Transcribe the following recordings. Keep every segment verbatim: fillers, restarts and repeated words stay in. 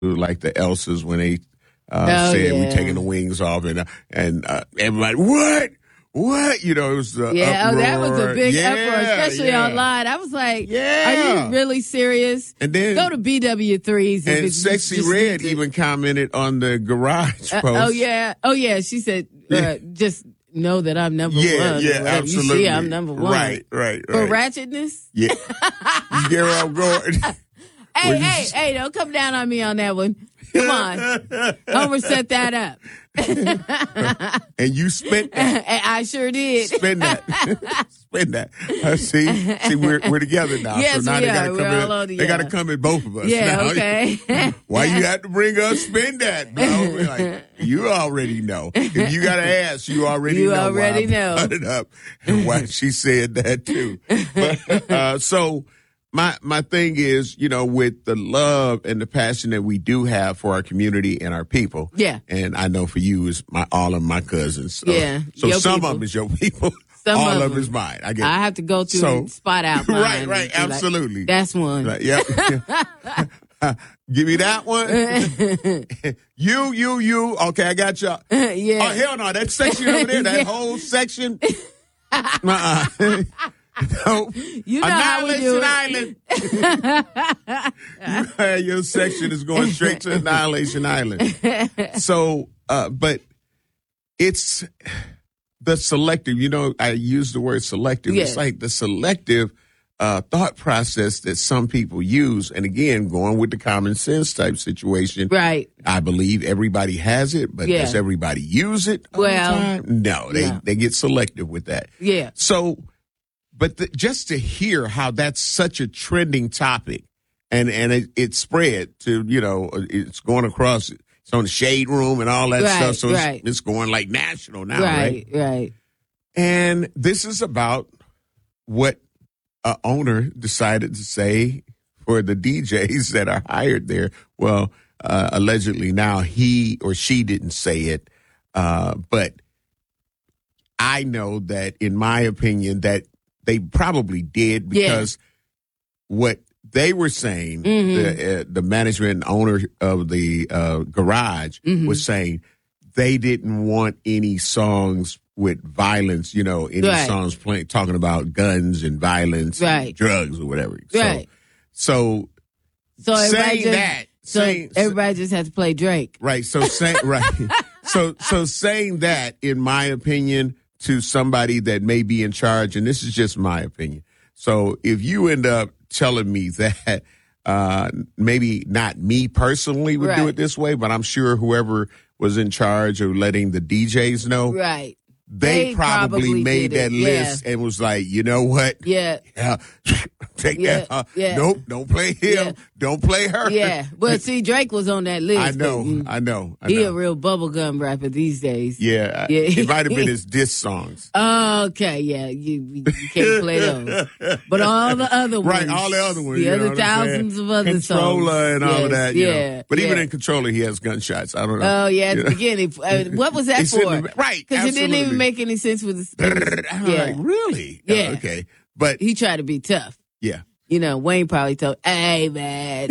like the Elsas when they uh, oh, said yeah. we taking the wings off, and uh, and uh, everybody, what? What? You know, it was the yeah, uproar. Oh, that was a big yeah, uproar, especially yeah. online. I was like, yeah. are you really serious? And then go to B W threes. And it's Sexy just, Red just, even commented on the garage uh, post. oh yeah, oh yeah. She said, uh, Yeah. just know that I'm number yeah, one. Yeah, Whatever. absolutely. You see, I'm number one. Right, right, right. For ratchetness. Yeah, you get where I'm going. Hey, you hey, just... hey! Don't come down on me on that one. Come on, Homer set that up. And you spent that. I sure did. Spend that. Spend that. Uh, see, see, we're we're together now. Yes, so now we they are. gotta come We're in. all on the, they gotta uh, come in both of us. Yeah, now. okay. Why you have to bring us? Spend that, bro. We're like, you already know. If you gotta ask, you already You know. already why I know. brought it up and why she said that too. But, uh, so. My my thing is, you know, with the love and the passion that we do have for our community and our people. Yeah. And I know for you is my all of my cousins. So, Yeah. So Your some people. of them is your people. Some all of of them them is mine. I get. I it. have to go through So- and spot out mine. Right, right, and be like, absolutely. that's one. Right, yep. Give me that one. you, you, you. Okay, I got y'all. Yeah. Oh hell no, that section over there, that Yeah. whole section. Uh-uh. No. You know how we do Annihilation it. Island. You- Your section is going straight to Annihilation Island. So, uh, but it's the selective, you know, I use the word selective. Yeah. It's like the selective uh, thought process that some people use. And again, going with the common sense type situation. Right. I believe everybody has it, but Yeah. does everybody use it all Well, the time? No, they, no. they get selective with that. Yeah. So, but the, just to hear how that's such a trending topic and, and it, it spread to, you know, it's going across, it's on the Shade Room and all that Right, stuff. So right. it's, it's going like national now, right? Right. Right. And this is about what a owner decided to say for the D Js that are hired there. Well, uh, allegedly now he or she didn't say it, uh, but I know that in my opinion that they probably did because what they were saying, Mhm. the, uh, the management and owner of the uh, garage Mhm. was saying they didn't want any songs with violence, you know, any Right. songs playing talking about guns and violence, Right. and drugs or whatever. Right. So, So so everybody saying just, that, so saying, everybody just has to play Drake. right. So saying right. So so saying that, in my opinion, to somebody that may be in charge, and this is just my opinion. So if you end up telling me that uh, maybe not me personally would do Right. it this way, but I'm sure whoever was in charge of letting the D Js know, Right. they, They probably, probably made did that it, yeah. list and was like, you know what? Yeah. Yeah, take Yeah, that. Uh, yeah. Nope, don't play him. Yeah. Don't play her. Yeah. But see, Drake was on that list. I but, know, mm, I know, I He know. a real bubblegum rapper these days. yeah, Yeah. it might have been his diss songs. Okay, yeah, you, you can't play those. But all the other ones. Right, all the other ones. The you know other what I'm saying? thousands of other Controller songs. and all Yes, of that. You yeah, know. But even yeah. in Controller, he has gunshots. I don't know. Oh, yeah, at You the know? beginning. Uh, what was that It's in for? the- right, Because it didn't absolutely. even make any sense with the. I'm Yeah. like, really? Yeah. Oh, okay. But, He tried to be tough. yeah. You know, Wayne probably told, hey, man,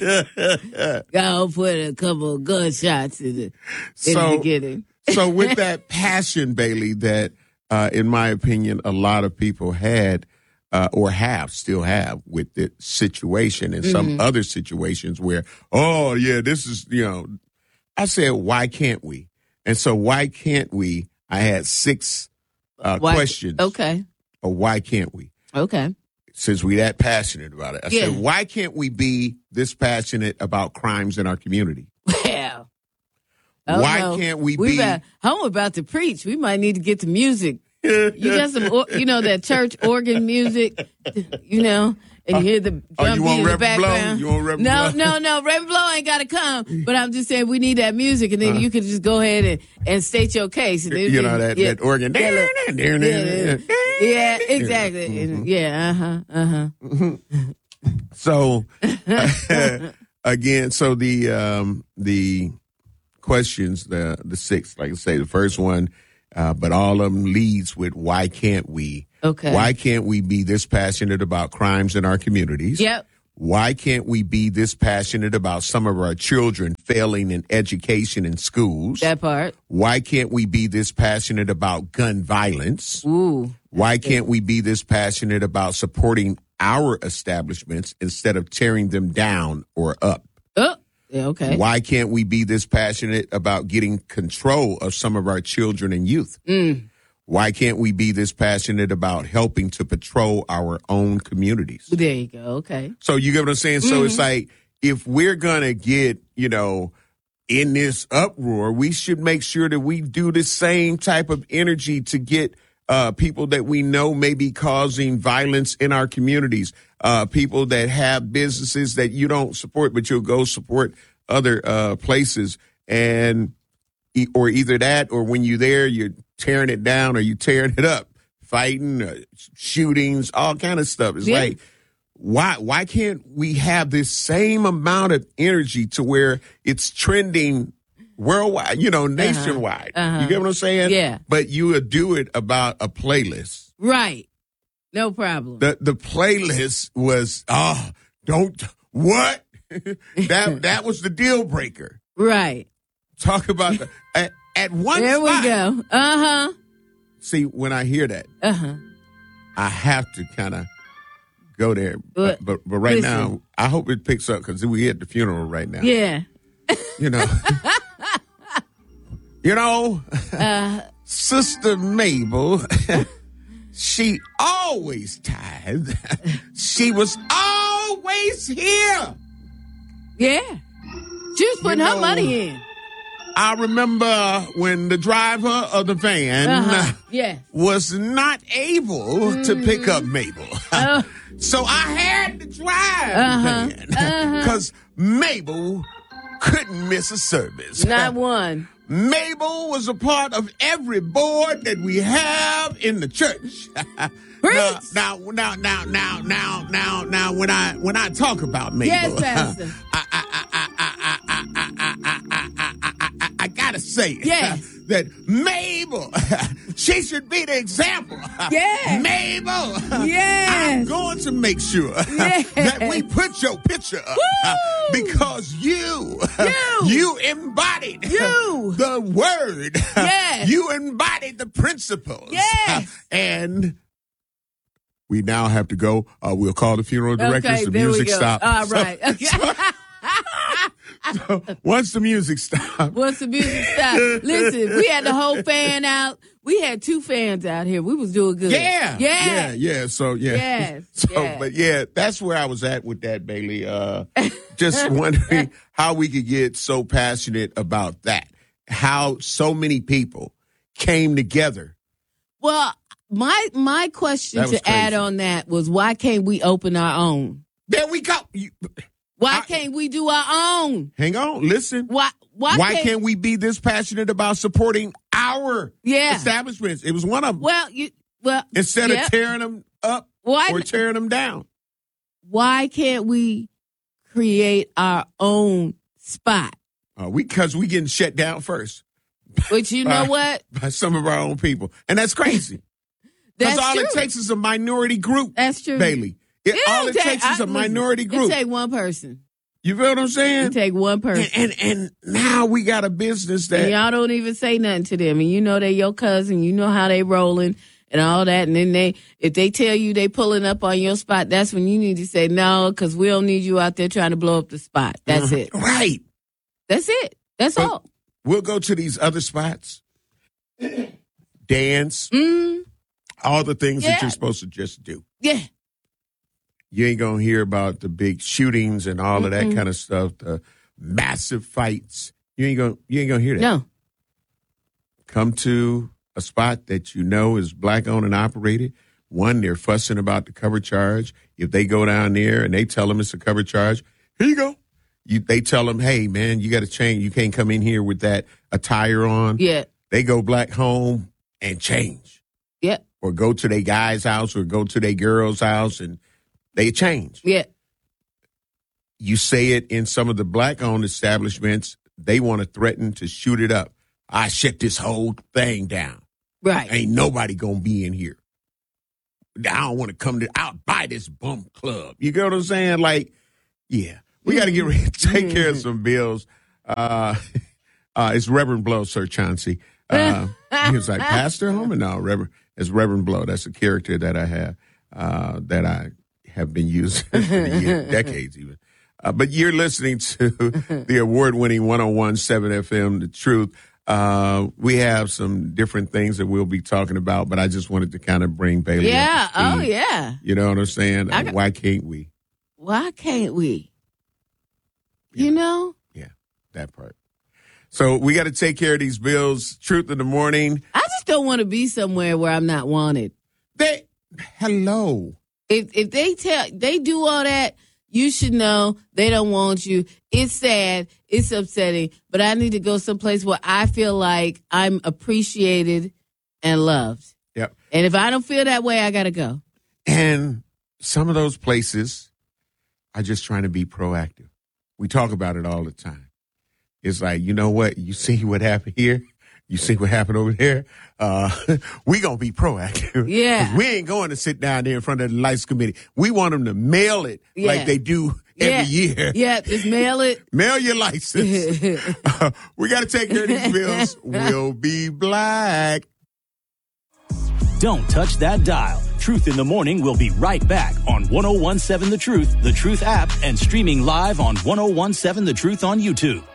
go put a couple of gunshots in the, in So- the beginning. So with that passion, Bailey, that uh, in my opinion, a lot of people had uh, or have still have with the situation and some Mm-hmm. other situations where, oh yeah, this is, you know, I said, why can't we? And so why can't we? I had six uh, Why- questions. Okay. Or why can't we? Okay. Since we that passionate about it. I Yeah. said, why can't we be this passionate about crimes in our community? Well. Oh, Why no. can't we we be- About, I'm about to preach. We might need to get the music. You got some, or- you know, that church organ music, you know, and you hear the drum Oh, you beat want in the Reverend Blow? background. You want Reverend no, Blow? no, no. Reverend Blow ain't got to come. But I'm just saying we need that music, and then Uh. you can just go ahead and, and state your case. And then You know, that, yeah, that organ. Yeah, look. Yeah, yeah, exactly. Mhm. Yeah, uh huh, uh huh. So again, so the um, the questions, the the six, like I say, the first one, uh, but all of them leads with why can't we? Okay. Why can't we be this passionate about crimes in our communities? Yep. Why can't we be this passionate about some of our children failing in education in schools? That part. Why can't we be this passionate about gun violence? Ooh. Why can't we be this passionate about supporting our establishments instead of tearing them down or up? Oh, yeah, okay. Why can't we be this passionate about getting control of some of our children and youth? Mm. Why can't we be this passionate about helping to patrol our own communities? There you go. Okay. So you get what I'm saying? So Mm-hmm. it's like, if we're going to get, you know, in this uproar, we should make sure that we do the same type of energy to get uh, people that we know may be causing violence in our communities, uh, people that have businesses that you don't support, but you'll go support other uh, places. And e- or either that, or when you're there, you're tearing it down or you tearing it up, fighting, uh, shootings, all kind of stuff. It's Yeah. like, why why can't we have this same amount of energy to where it's trending worldwide, you know, nationwide? Uh-huh. You get what I'm saying? Yeah. But you would do it about a playlist. Right. No problem. The the playlist was, oh, don't, what? that that was the deal breaker. Right. Talk about the, at, at one There spot. we go. Uh-huh. See, when I hear that, Uh-huh. I have to kind of go there. But- But, but but right listen. now, I hope it picks up because we at the funeral right now. Yeah. You know, you know, Uh, Sister Mabel, she always tithed. She was always here. yeah. She was putting You her know, money in. I remember when the driver of the van Uh-huh. Yeah. was not able to pick up Mabel. Oh. So I had to drive Uh-huh. the van because Mabel couldn't miss a service. Not one. Mabel was a part of every board that we have in the church. now, Preach. now, now, now, now, now, now, now, when I when I talk about Mabel, Yes, Pastor. I, I, I, I, I, I, I, I, I, I, I, I, I gotta say Yes. that Mabel, she should be the example. Yes. Mabel, Yes. I'm going to make sure Yes. that we put your picture up Woo. because you, You. you embodied You. the word. Yes. You embodied the principles. Yes. And we now have to go. Uh, we'll call the funeral directors. Okay, the there music we go. stopped. All So- right. Okay. so once the music stopped, Once the music stopped. Listen, we had the whole fan out. We had two fans out here. We was doing good. yeah, Yeah. yeah, yeah. So yeah, Yes, So, yes. but yeah, that's where I was at with that, Bailey. Uh, just wondering how we could get so passionate about that. How so many people came together. Well, my my question That was to add crazy. on that was why can't we open our own? There we go. You, Why I- can't we do our own? hang on, listen. Why why, Why can't, can't we be this passionate about supporting our Yeah. establishments? It was one of them. Well, you well Instead yeah. of tearing them up why or tearing them down. why can't we create our own spot? Uh, we because we getting shut down first But you know Right. what? by some of our own people, and that's crazy. Because That's all true. it takes is a minority group, That's true. Bailey. It, It all don't it take- takes is I- a minority listen, group. It take one person. You feel what I'm It saying? take one person. And, and and now we got a business that And y'all don't even say nothing to them. And you know they your cousin. You know how they rolling and all that. And then they, if they tell you they pulling up on your spot, that's when you need to say no, because we don't need you out there trying to blow up the spot. That's it. right. That's it. That's But- all. We'll go to these other spots, dance, Mm, all the things that Yeah. you're supposed to just do. yeah. You ain't gonna hear about the big shootings and all of that Mm-mm. kind of stuff, the massive fights. You ain't gonna you ain't gonna hear that. No. Come to a spot that you know is black owned and operated. One, they're fussing about the cover charge. If they go down there and they tell them it's a cover charge, here you go. You, they tell them, hey man, you got to change. You can't come in here with that attire on. Yeah. They go black home and change, Yeah. or go to their guy's house or go to their girl's house and they change. Yeah. You say it in some of the black-owned establishments, they want to threaten to shoot it up. I shut this whole thing down. Right. Ain't nobody gonna be in here. I don't want to come to. I'll buy this bum club. You get what I'm saying? Like, Yeah. We got to get ready to take care of some bills. Uh, uh, it's Reverend Blow, Sir Chauncey. Uh, he was like, Pastor Homer? No, Reverend. It's Reverend Blow. That's a character that I have, uh, that I have been using for years, decades even. Uh, but you're listening to the award-winning one oh one point seven F M, The Truth. Uh, we have some different things that we'll be talking about, but I just wanted to kind of bring Bailey Yeah, up to speed. oh, yeah. You know what I'm saying? I got- Why can't we? Why can't we? Yeah. You know? Yeah, that part. So we got to take care of these bills. Truth in the morning. I just don't want to be somewhere where I'm not wanted. They, hello. If if they tell they do all that, you should know they don't want you. It's sad. It's upsetting. But I need to go someplace where I feel like I'm appreciated and loved. Yep. And if I don't feel that way, I got to go. And some of those places are just trying to be proactive. We talk about it all the time. It's like, you know what? You see what happened here? You see what happened over there? Uh, we going to be proactive. Yeah. 'Cause we ain't going to sit down there in front of the Lights Committee. We want them to mail it Yeah. like they do every yeah. year. Yeah, just mail it. Mail your license. uh, we got to take care of these bills. We'll be black. Don't touch that dial. Truth in the Morning will be right back on one oh one point seven The Truth, The Truth app, and streaming live on one oh one point seven The Truth on YouTube.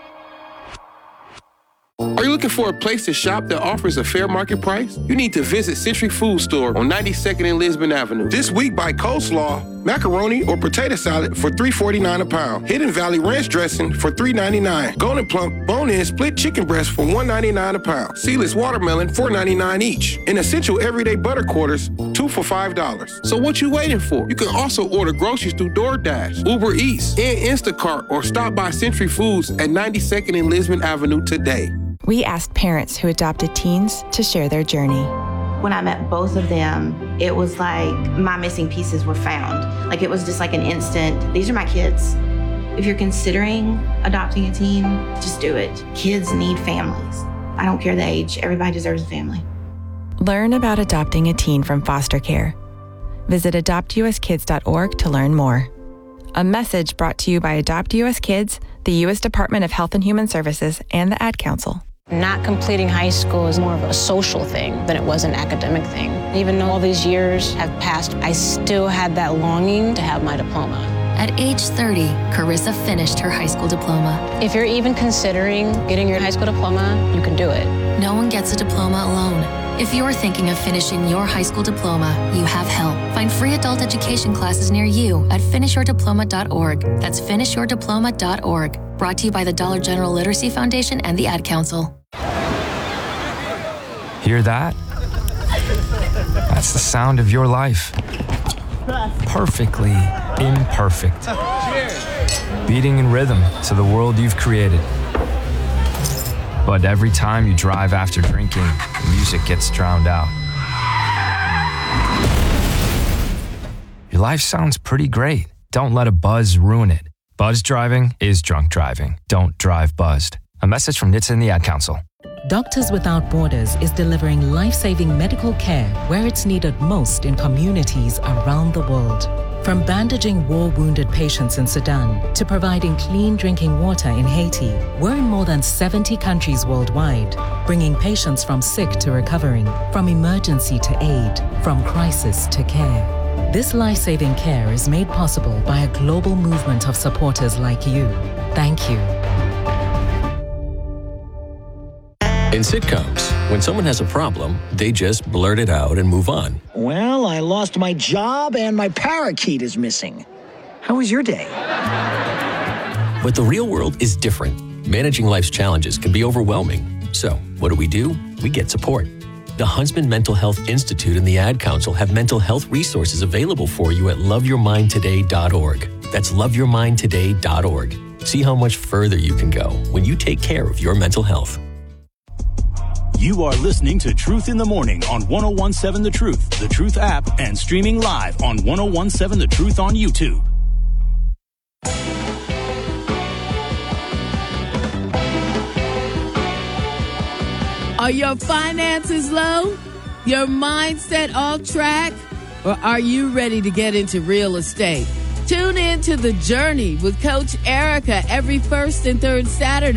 Are you looking for a place to shop that offers a fair market price? You need to visit Century Food Store on ninety-second and Lisbon Avenue. This week, buy coleslaw, macaroni, or potato salad for three forty-nine a pound. Hidden Valley Ranch dressing for three ninety-nine. Golden Plump bone-in split chicken breast for one ninety-nine a pound. Seedless watermelon four ninety-nine each. And essential everyday butter quarters, two for five dollars. So what you waiting for? You can also order groceries through DoorDash, Uber Eats, and Instacart, or stop by Century Foods at ninety-second and Lisbon Avenue today. We asked parents who adopted teens to share their journey. When I met both of them, it was like my missing pieces were found. Like it was just like an instant, these are my kids. If you're considering adopting a teen, just do it. Kids need families. I don't care the age, everybody deserves a family. Learn about adopting a teen from foster care. Visit adopt u s kids dot org to learn more. A message brought to you by Adopt U S Kids, the U S Department of Health and Human Services, and the Ad Council. Not completing high school is more of a social thing than it was an academic thing. Even though all these years have passed, I still had that longing to have my diploma. At age thirty, Carissa finished her high school diploma. If you're even considering getting your high school diploma, you can do it. No one gets a diploma alone. If you're thinking of finishing your high school diploma, you have help. Find free adult education classes near you at finish your diploma dot org. That's finish your diploma dot org. Brought to you by the Dollar General Literacy Foundation and the Ad Council. Hear that? That's the sound of your life. Perfectly imperfect. Beating in rhythm to the world you've created. But every time you drive after drinking, the music gets drowned out. Your life sounds pretty great. Don't let a buzz ruin it. Buzz driving is drunk driving. Don't drive buzzed. A message from N H T S A and the Ad Council. Doctors Without Borders is delivering life-saving medical care where it's needed most in communities around the world. From bandaging war-wounded patients in Sudan to providing clean drinking water in Haiti, we're in more than seventy countries worldwide, bringing patients from sick to recovering, from emergency to aid, from crisis to care. This life-saving care is made possible by a global movement of supporters like you. Thank you. In sitcoms, when someone has a problem, they just blurt it out and move on. Well, I lost my job and my parakeet is missing. How was your day? But the real world is different. Managing life's challenges can be overwhelming. So, what do we do? We get support. The Huntsman Mental Health Institute and the Ad Council have mental health resources available for you at love your mind today dot org. That's love your mind today dot org. See how much further you can go when you take care of your mental health. You are listening to Truth in the Morning on one oh one point seven The Truth, The Truth app, and streaming live on one oh one point seven The Truth on YouTube. Are your finances low? Your mindset off track? Or are you ready to get into real estate? Tune in to The Journey with Coach Erica every first and third Saturday